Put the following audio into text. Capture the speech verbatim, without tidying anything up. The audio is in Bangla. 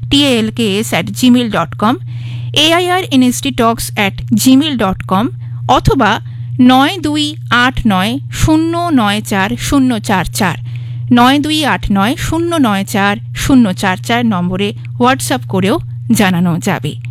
talks at gmail dot com, airnsttalks at gmail dot com অথবা নয় দুই আট নয় শূন্য নয় চার শূন্য চার চার নয় দুই আট নয় শূন্য নয় চার শূন্য চার চার নম্বরে হোয়াটসঅ্যাপ করেও জানানো যাবে।